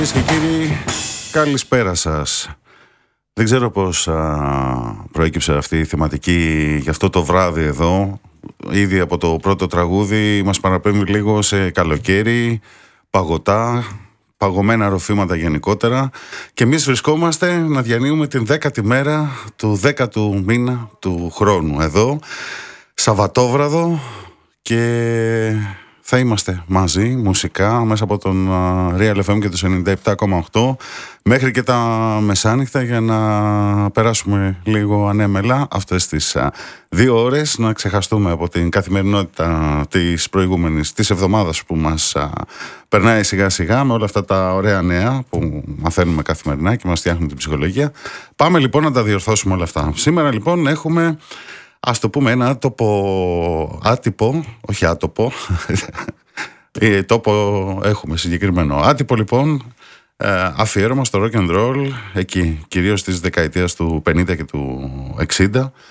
Κυρίες και κύριοι, καλησπέρα σας. Δεν ξέρω πώς προέκυψε αυτή η θεματική για αυτό το βράδυ εδώ. Ήδη από το πρώτο τραγούδι μας παραπέμπει λίγο σε καλοκαίρι, παγωτά, παγωμένα ροφήματα γενικότερα. Και εμείς βρισκόμαστε να διανύουμε την 10η μέρα του 10ου μήνα του χρόνου εδώ, Σαββατόβραδο, και θα είμαστε μαζί μουσικά μέσα από τον Real FM και τους 97,8 μέχρι και τα μεσάνυχτα, για να περάσουμε λίγο ανέμελα αυτές τις 2 ώρες, να ξεχαστούμε από την καθημερινότητα της προηγούμενης, της εβδομάδας που μας περνάει σιγά σιγά με όλα αυτά τα ωραία νέα που μαθαίνουμε καθημερινά και μας φτιάχνουν την ψυχολογία. Πάμε λοιπόν να τα διορθώσουμε όλα αυτά. Σήμερα λοιπόν έχουμε, ας το πούμε, ένα άτυπο, όχι άτοπο, τόπο έχουμε συγκεκριμένο. Άτυπο λοιπόν αφιέρωμα στο rock and roll, εκεί κυρίως της δεκαετίας του 50 και του 60.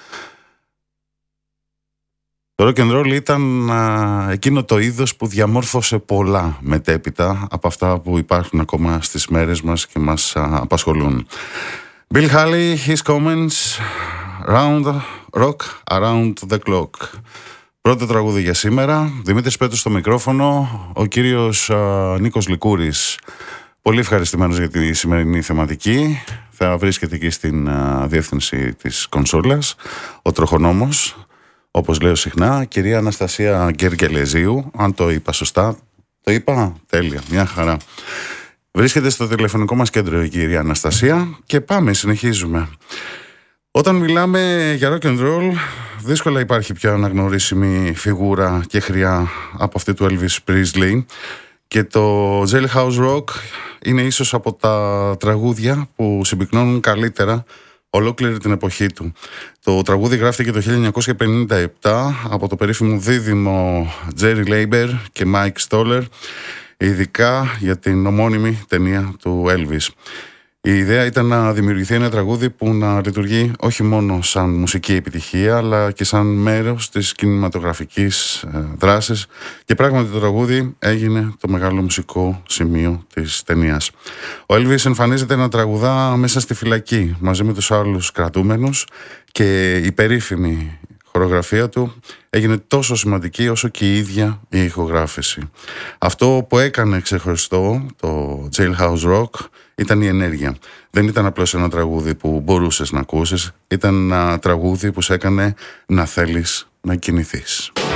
Το rock and roll ήταν εκείνο το είδος που διαμόρφωσε πολλά μετέπειτα από αυτά που υπάρχουν ακόμα στις μέρες μας και μας απασχολούν. Bill Haley, his comments, rock around the clock. Πρώτο τραγούδι για σήμερα. Δημήτρης Πέτρος στο μικρόφωνο. Ο κύριος Νίκος Λικούρης, πολύ ευχαριστημένος για τη σημερινή θεματική. Θα βρίσκεται εκεί στην διεύθυνση της κονσόλας ο τροχονόμος, όπως λέω συχνά, κυρία Αναστασία Γκεργελεζίου. Αν το είπα σωστά. Το είπα? Τέλεια, μια χαρά. Βρίσκεται στο τηλεφωνικό μας κέντρο η κυρία Αναστασία και πάμε, συνεχίζουμε. Όταν μιλάμε για rock and roll, δύσκολα υπάρχει πια αναγνωρίσιμη φιγούρα και χρειά από αυτή του Elvis Presley, και το Jailhouse Rock είναι ίσως από τα τραγούδια που συμπυκνώνουν καλύτερα ολόκληρη την εποχή του. Το τραγούδι γράφτηκε το 1957 από το περίφημο δίδυμο Jerry Leiber και Mike Stoller, ειδικά για την ομώνυμη ταινία του Elvis. Η ιδέα ήταν να δημιουργηθεί ένα τραγούδι που να λειτουργεί όχι μόνο σαν μουσική επιτυχία, αλλά και σαν μέρος της κινηματογραφικής δράσης, και πράγματι το τραγούδι έγινε το μεγάλο μουσικό σημείο της ταινίας. Ο Elvis εμφανίζεται να τραγουδά μέσα στη φυλακή μαζί με τους άλλους κρατούμενους, και η περίφημη χορογραφία του έγινε τόσο σημαντική όσο και η ίδια η ηχογράφηση. Αυτό που έκανε ξεχωριστό το Jailhouse Rock ήταν η ενέργεια. Δεν ήταν απλώς ένα τραγούδι που μπορούσες να ακούσεις, ήταν ένα τραγούδι που σε έκανε να θέλεις να κινηθείς.